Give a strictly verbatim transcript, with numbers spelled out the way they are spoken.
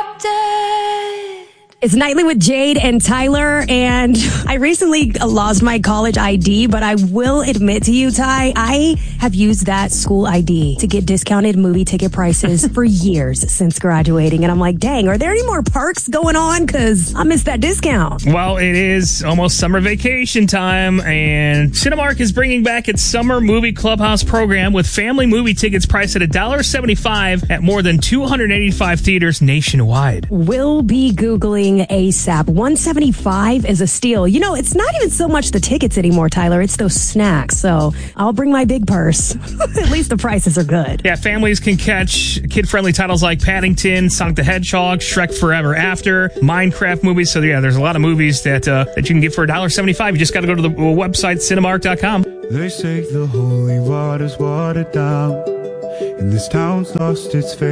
adopted. It's Nightly with Jade and Tyler, and I recently lost my college I D, but I will admit to you, Ty, I have used that school I D to get discounted movie ticket prices for years since graduating, and I'm like, dang, are there any more perks going on? Because I missed that discount. Well, it is almost summer vacation time, and Cinemark is bringing back its Summer Movie Clubhouse program with family movie tickets priced at one dollar seventy-five at more than two hundred eighty-five theaters nationwide. We'll be Googling ASAP. one seventy-five is a steal. You know, it's not even so much the tickets anymore, Tyler. It's those snacks. So I'll bring my big purse. At least the prices are good. Yeah, families can catch kid-friendly titles like Paddington, Sonic the Hedgehog, Shrek Forever After, Minecraft movies. So yeah, there's a lot of movies that uh, that you can get for one dollar seventy-five. You just got to go to the website, cinemark dot com. They say the holy water's watered down, and this town's lost its faith.